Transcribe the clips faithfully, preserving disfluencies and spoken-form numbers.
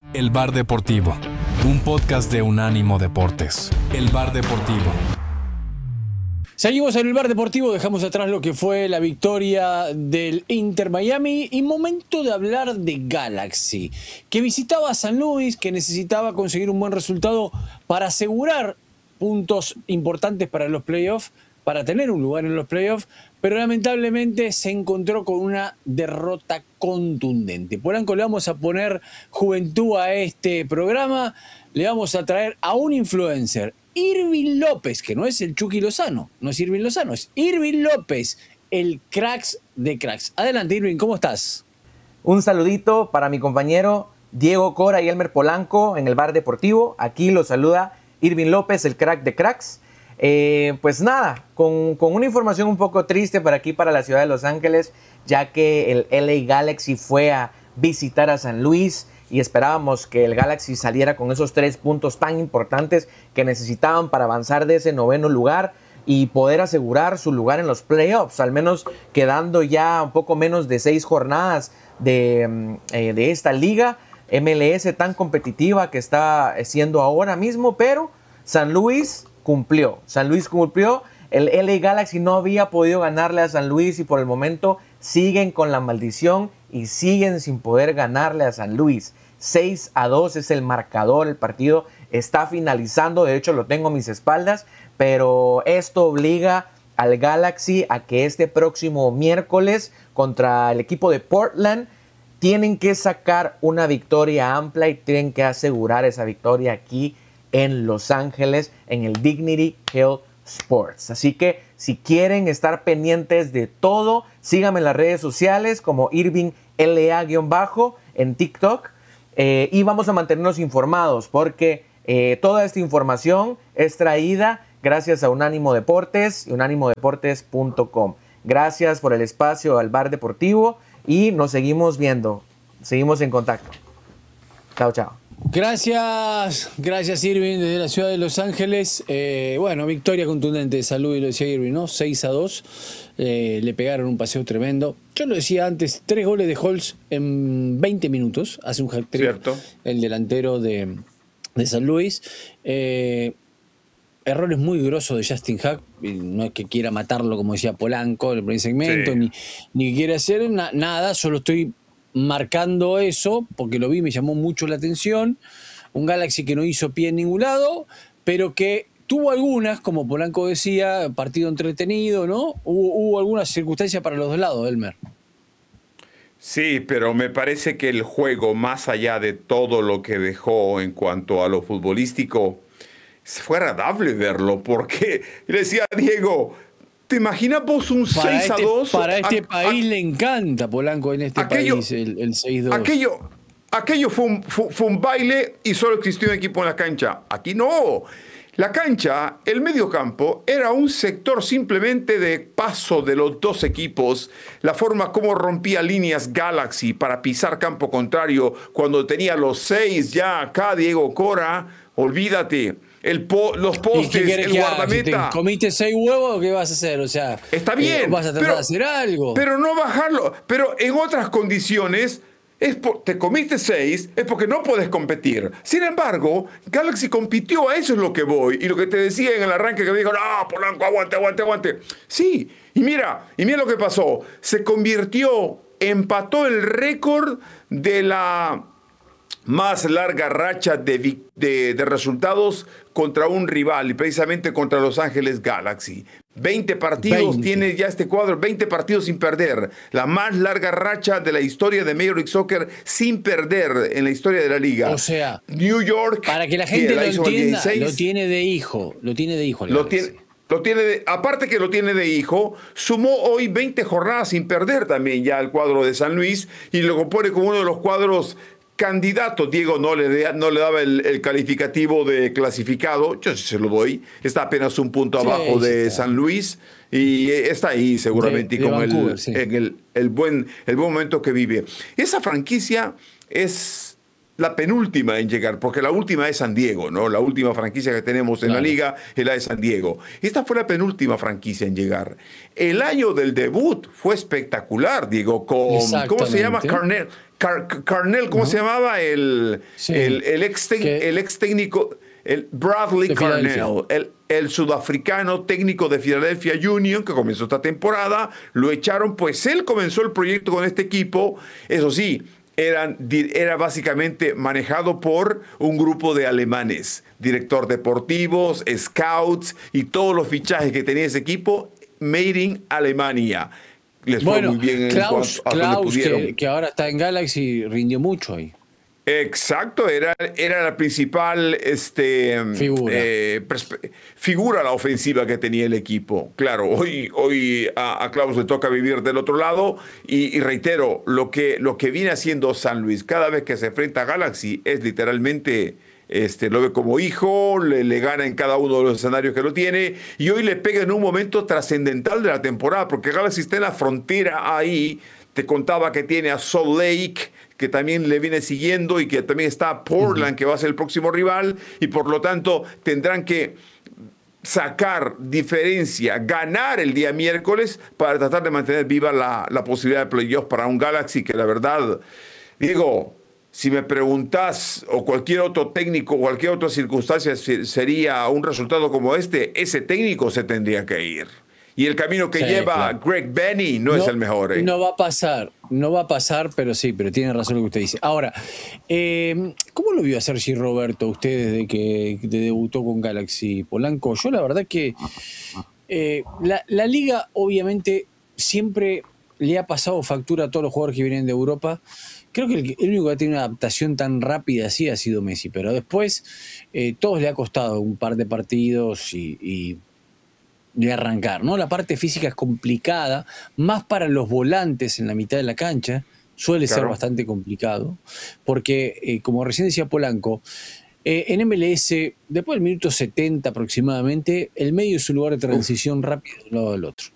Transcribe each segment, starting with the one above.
El Bar Deportivo, un podcast de Unánimo Deportes. El Bar Deportivo. Seguimos en el Bar Deportivo, dejamos atrás lo que fue la victoria del Inter Miami y momento de hablar de Galaxy, que visitaba a San Luis, que necesitaba conseguir un buen resultado para asegurar puntos importantes para los playoffs, para tener un lugar en los playoffs, pero lamentablemente se encontró con una derrota contundente. Polanco, le vamos a poner juventud a este programa, le vamos a traer a un influencer, Irving López, que no es el Chucky Lozano, no es Irving Lozano, es Irving López, el cracks de cracks. Adelante, Irving, ¿cómo estás? Un saludito para mi compañero Diego Cora y Elmer Polanco en el Bar Deportivo. Aquí los saluda Irving López, el crack de cracks. Eh, pues nada, con, con una información un poco triste para aquí, para la ciudad de Los Ángeles, ya que el L A Galaxy fue a visitar a San Luis y esperábamos que el Galaxy saliera con esos tres puntos tan importantes que necesitaban para avanzar de ese noveno lugar y poder asegurar su lugar en los playoffs, al menos quedando ya un poco menos de seis jornadas de, eh, de esta liga M L S tan competitiva que está siendo ahora mismo, pero San Luis cumplió, San Luis cumplió, el L A Galaxy no había podido ganarle a San Luis y por el momento siguen con la maldición y siguen sin poder ganarle a San Luis. seis a dos es el marcador, el partido está finalizando, de hecho lo tengo a mis espaldas, pero esto obliga al Galaxy a que este próximo miércoles contra el equipo de Portland tienen que sacar una victoria amplia y tienen que asegurar esa victoria aquí en Los Ángeles, en el Dignity Health Sports. Así que si quieren estar pendientes de todo, síganme en las redes sociales como Irving L A-bajo en TikTok eh, y vamos a mantenernos informados porque eh, toda esta información es traída gracias a Unánimo Deportes y unánimo deportes punto com. Gracias por el espacio al Bar Deportivo y nos seguimos viendo. Seguimos en contacto. Chao, chao. Gracias, gracias Irving desde la ciudad de Los Ángeles. Eh, bueno, victoria contundente de San Luis, lo decía Irving, ¿no? seis a dos, eh, le pegaron un paseo tremendo. Yo lo decía antes, tres goles de Holtz en veinte minutos, hace un hat-trick. Cierto. El delantero de, de San Luis. Eh, errores muy grosos de Justin Hack, no es que quiera matarlo como decía Polanco en el primer segmento, sí. ni, ni que quiera hacer na, nada, solo estoy marcando eso, porque lo vi, me llamó mucho la atención. Un Galaxy que no hizo pie en ningún lado, pero que tuvo algunas, como Polanco decía, partido entretenido, ¿no? Hubo, hubo algunas circunstancias para los dos lados, Elmer. Sí, pero me parece que el juego, más allá de todo lo que dejó en cuanto a lo futbolístico, fue agradable verlo, porque le decía a Diego, ¿te imaginas vos un para seis a dos? Este, para este a, país a, le encanta, Polanco, en este aquello, país, el, el seis dos. Aquello, aquello fue, un, fue, fue un baile y solo existió un equipo en la cancha. Aquí no. La cancha, el mediocampo, era un sector simplemente de paso de los dos equipos. La forma como rompía líneas Galaxy para pisar campo contrario cuando tenía los seis ya acá, Diego Cora, olvídate. El po, los postes, el guardameta. Si te comiste seis huevos, ¿qué vas a hacer? O sea, está bien. Eh, vas a tratar pero, de hacer algo. Pero no bajarlo. Pero en otras condiciones, es por, te comiste seis, es porque no puedes competir. Sin embargo, Galaxy compitió, a eso es lo que voy. Y lo que te decía en el arranque que me dijo, no, Polanco, aguante, aguante, aguante. Sí, y mira, y mira lo que pasó. Se convirtió, empató el récord de la más larga racha de, de, de resultados contra un rival, y precisamente contra Los Ángeles Galaxy. veinte partidos veinte. Tiene ya este cuadro, veinte partidos sin perder. La más larga racha de la historia de Major League Soccer sin perder en la historia de la liga. O sea, New York, para que la gente lo entienda, lo tiene de hijo, lo tiene de hijo. Lo tiene, lo tiene de, aparte que lo tiene de hijo, sumó hoy veinte jornadas sin perder también ya el cuadro de San Luis y lo compone como uno de los cuadros candidato. Diego no le, no le daba el, el calificativo de clasificado, yo sí se lo doy, está apenas un punto abajo sí, de está. San Luis y está ahí seguramente de, de con Vancouver, el, sí. en el, el, buen, el buen momento que vive. Esa franquicia es la penúltima en llegar, porque la última es San Diego, ¿no? La última franquicia que tenemos en claro. la liga es la de San Diego. Esta fue la penúltima franquicia en llegar. El año del debut fue espectacular, Diego, con, ¿cómo se llama? Carnell. Car Carnell, ¿cómo ¿no? se llamaba? El, sí. el, el, ex, el ex técnico, el Bradley Carnell, el, el sudafricano técnico de Philadelphia Union, que comenzó esta temporada, lo echaron, pues él comenzó el proyecto con este equipo, eso sí, eran, era básicamente manejado por un grupo de alemanes, director deportivos, scouts y todos los fichajes que tenía ese equipo, made in Alemania. Les bueno, fue muy bien en Klaus, cuanto, Klaus que, que ahora está en Galaxy, rindió mucho ahí. Exacto, era, era la principal este, figura. Eh, figura la ofensiva que tenía el equipo. Claro, hoy, hoy a, a Klaus le toca vivir del otro lado y, y reitero, lo que, lo que viene haciendo San Luis cada vez que se enfrenta a Galaxy es literalmente... Este, lo ve como hijo, le, le gana en cada uno de los escenarios que lo tiene y hoy le pega en un momento trascendental de la temporada porque Galaxy está en la frontera ahí. Te contaba que tiene a Salt Lake, que también le viene siguiendo y que también está Portland, uh-huh. que va a ser el próximo rival y por lo tanto tendrán que sacar diferencia, ganar el día miércoles para tratar de mantener viva la, la posibilidad de playoff para un Galaxy que la verdad, digo... Si me preguntás, o cualquier otro técnico, cualquier otra circunstancia sería un resultado como este, ese técnico se tendría que ir. Y el camino que sí, lleva claro. Greg Benny no, no es el mejor. ¿eh? No va a pasar, no va a pasar, pero sí, pero tiene razón lo que usted dice. Ahora, eh, ¿cómo lo vio a Sergi Roberto usted desde que debutó con Galaxy, Polanco? Yo la verdad que eh, la, la liga obviamente siempre le ha pasado factura a todos los jugadores que vienen de Europa. Creo que el, el único que ha tenido una adaptación tan rápida así ha sido Messi, pero después eh, todos le ha costado un par de partidos y, y de arrancar, ¿no? La parte física es complicada, más para los volantes en la mitad de la cancha, suele claro. ser bastante complicado, porque eh, como recién decía Polanco, eh, en M L S, después del minuto setenta aproximadamente, el medio es un lugar de transición Uf. rápido de un lado al otro.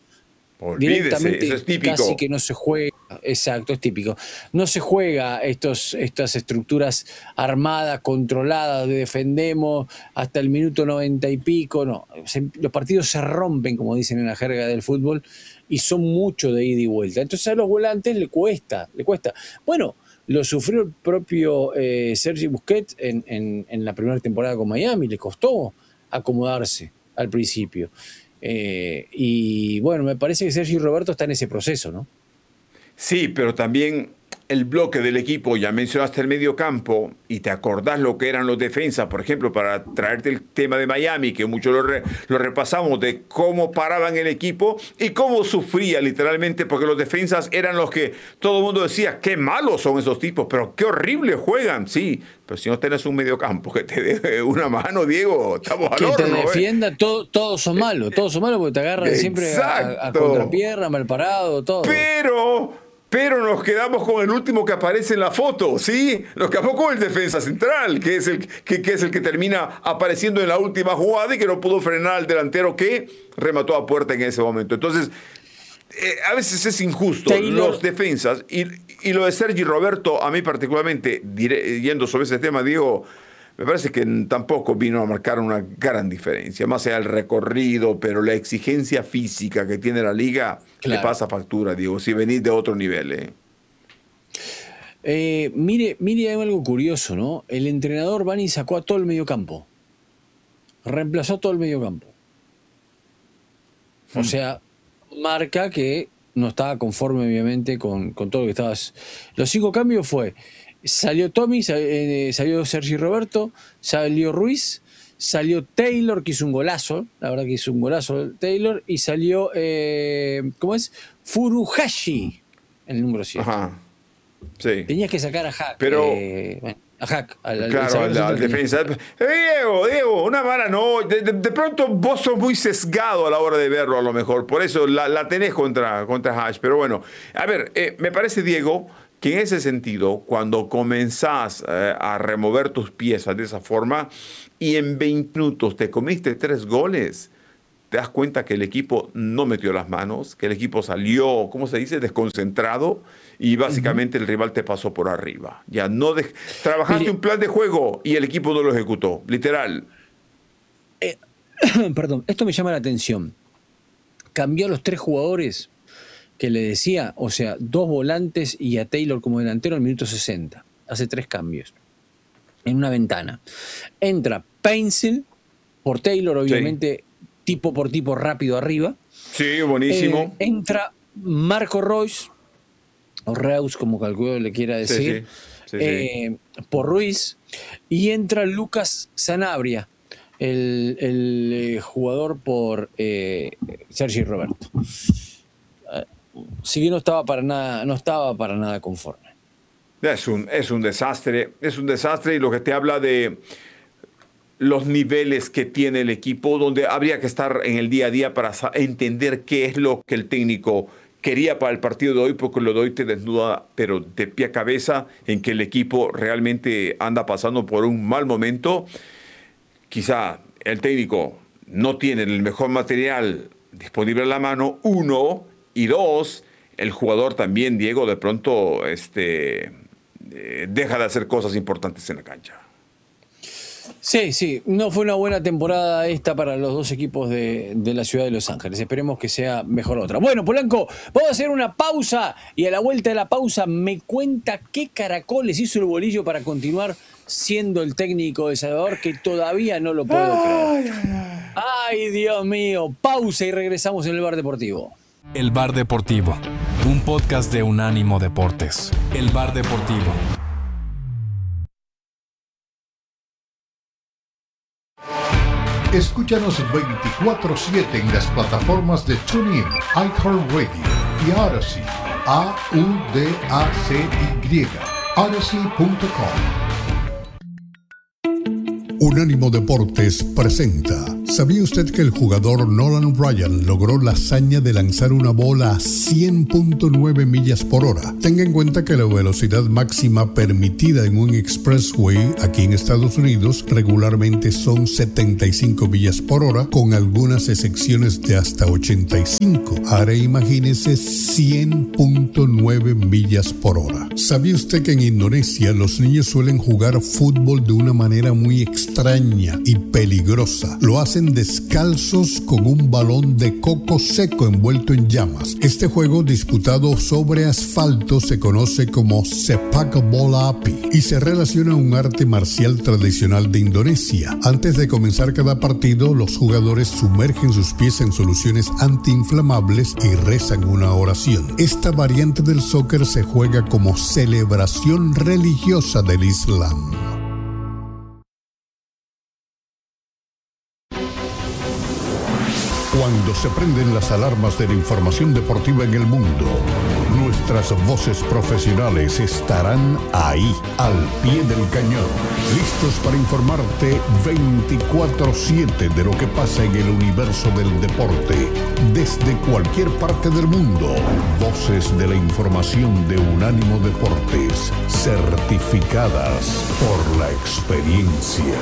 Olvídese, eso es típico. Casi que no se juega, exacto, es típico. No se juega estos, estas estructuras armadas, controladas, de defendemos hasta el minuto noventa y pico, no. Se, los partidos se rompen, como dicen en la jerga del fútbol, y son mucho de ida y vuelta. Entonces a los volantes le cuesta, le cuesta. Bueno, lo sufrió el propio eh, Sergi Busquets en, en, en la primera temporada con Miami, le costó acomodarse al principio. Eh, y bueno, me parece que Sergi Roberto está en ese proceso, ¿no? Sí, pero también el bloque del equipo, ya mencionaste el medio campo, y te acordás lo que eran los defensas, por ejemplo, para traerte el tema de Miami, que mucho lo, re, lo repasamos, de cómo paraban el equipo y cómo sufría literalmente, porque los defensas eran los que todo el mundo decía, qué malos son esos tipos, pero qué horrible juegan, sí, pero si no tenés un medio campo que te dé una mano, Diego, estamos al que horno. Que te defienda, ¿eh? todo, todos son malos, todos son malos porque te agarran Exacto. siempre a, a contrapierna, mal parado, todo. Pero... Pero nos quedamos con el último que aparece en la foto, ¿sí? Nos quedamos con el defensa central, que es el que, que es el que termina apareciendo en la última jugada y que no pudo frenar al delantero que remató a puerta en ese momento. Entonces, eh, a veces es injusto. Taylor. Los defensas, y, y lo de Sergi Roberto, a mí particularmente, diré, yendo sobre ese tema, Diego, me parece que tampoco vino a marcar una gran diferencia, más allá del recorrido, pero la exigencia física que tiene la liga claro. le pasa factura, Diego, si venís de otro nivel. ¿eh? Eh, mire, mire, hay algo curioso, ¿no? El entrenador Bani sacó a todo el mediocampo, reemplazó todo el mediocampo. O hmm. sea, marca que no estaba conforme, obviamente, con, con todo lo que estabas. Los cinco cambios fue... Salió Tommy, salió Sergi Roberto, salió Ruiz, salió Taylor, que hizo un golazo, la verdad que hizo un golazo Taylor, y salió, eh, ¿cómo es? Furuhashi, el número siete. Ajá, sí. Tenías que sacar a Hack. Pero... Eh, bueno, a Hack, al, claro, al, al defensa. Eh, Diego, Diego, una mala no. De, de, de pronto vos sos muy sesgado a la hora de verlo, a lo mejor. Por eso la, la tenés contra, contra Hash. Pero bueno, a ver, eh, me parece, Diego, que en ese sentido, cuando comenzás eh, a remover tus piezas de esa forma y en veinte minutos te comiste tres goles, te das cuenta que el equipo no metió las manos, que el equipo salió, ¿cómo se dice?, desconcentrado y básicamente uh-huh. el rival te pasó por arriba. Ya no de... Trabajaste Mire, un plan de juego y el equipo no lo ejecutó, literal. Eh, perdón, esto me llama la atención. Cambió a los tres jugadores que le decía, o sea, dos volantes y a Taylor como delantero al minuto sesenta. Hace tres cambios en una ventana. Entra Painsil por Taylor, obviamente, sí. tipo por tipo rápido arriba. Sí, buenísimo. Eh, entra Marco Reus, o Reus, como calculo le quiera decir, sí, sí. Sí, eh, sí. por Ruiz, y entra Lucas Sanabria, el, el eh, jugador por eh, Sergi Roberto. Sí que no estaba para nada, no estaba para nada conforme. Es un, es un desastre, es un desastre, y lo que te habla de los niveles que tiene el equipo, donde habría que estar en el día a día para entender qué es lo que el técnico quería para el partido de hoy, porque lo de hoy te desnuda, pero de pie a cabeza, en que el equipo realmente anda pasando por un mal momento. Quizá el técnico no tiene el mejor material disponible a la mano, uno, y dos, el jugador también, Diego, de pronto este, eh, deja de hacer cosas importantes en la cancha. Sí, sí, no fue una buena temporada esta para los dos equipos de, de la ciudad de Los Ángeles. Esperemos que sea mejor otra. Bueno, Polanco, vamos a hacer una pausa y a la vuelta de la pausa me cuenta qué caracoles hizo el Bolillo para continuar siendo el técnico de Salvador, que todavía no lo puedo ay, creer. Ay, ay. Ay, Dios mío. Pausa y regresamos en el Bar Deportivo. El Bar Deportivo, un podcast de Unánimo Deportes. El Bar Deportivo. Escúchanos veinticuatro siete en las plataformas de TuneIn, iHeartRadio y Odyssey. A U D A C Y. Odyssey punto com. Unánimo Deportes presenta. ¿Sabía usted que el jugador Nolan Ryan logró la hazaña de lanzar una bola a cien punto nueve millas por hora? Tenga en cuenta que la velocidad máxima permitida en un expressway aquí en Estados Unidos regularmente son setenta y cinco millas por hora, con algunas excepciones de hasta ochenta y cinco. Ahora imagínese cien punto nueve millas por hora. ¿Sabía usted que en Indonesia los niños suelen jugar fútbol de una manera muy extraña y peligrosa? Lo hacen descalzos con un balón de coco seco envuelto en llamas. Este juego disputado sobre asfalto se conoce como Sepak Bola Api y se relaciona a un arte marcial tradicional de Indonesia. Antes de comenzar cada partido, los jugadores sumergen sus pies en soluciones antiinflamables y rezan una oración. Esta variante del soccer se juega como celebración religiosa del Islam. Cuando se prenden las alarmas de la información deportiva en el mundo, nuestras voces profesionales estarán ahí, al pie del cañón, listos para informarte veinticuatro siete de lo que pasa en el universo del deporte, desde cualquier parte del mundo. Voces de la información de Unánimo Deportes, certificadas por la experiencia.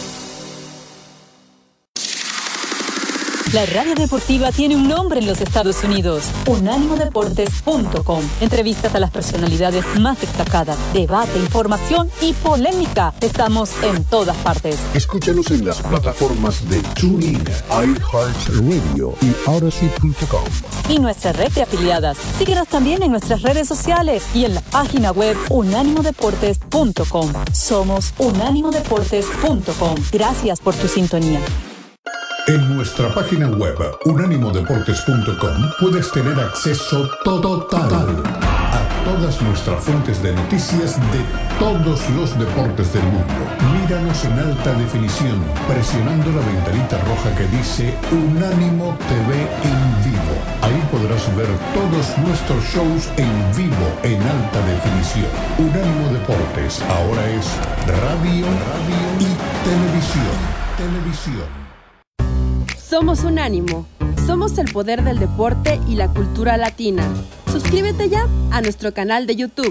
La radio deportiva tiene un nombre en los Estados Unidos, unánimo deportes punto com. Entrevistas a las personalidades más destacadas, debate, información y polémica. Estamos en todas partes. Escúchanos en las plataformas de TuneIn, iHeartRadio y Odyssey punto com. Y nuestra red de afiliadas. Síguenos también en nuestras redes sociales y en la página web unánimo deportes punto com. Somos unánimo deportes punto com. Gracias por tu sintonía. En nuestra página web unánimo deportes punto com puedes tener acceso total a todas nuestras fuentes de noticias de todos los deportes del mundo. Míranos en alta definición presionando la ventanita roja que dice Unánimo T V en vivo. Ahí podrás ver todos nuestros shows en vivo en alta definición. Unánimo Deportes ahora es radio, radio y televisión. Televisión. Somos Unánimo. Somos el poder del deporte y la cultura latina. Suscríbete ya a nuestro canal de YouTube.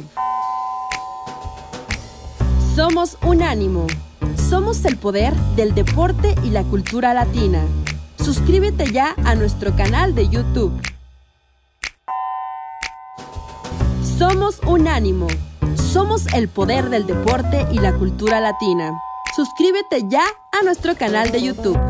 Somos Unánimo. Somos el poder del deporte y la cultura latina. Suscríbete ya a nuestro canal de YouTube. Somos Unánimo. Somos el poder del deporte y la cultura latina. Suscríbete ya a nuestro canal de YouTube.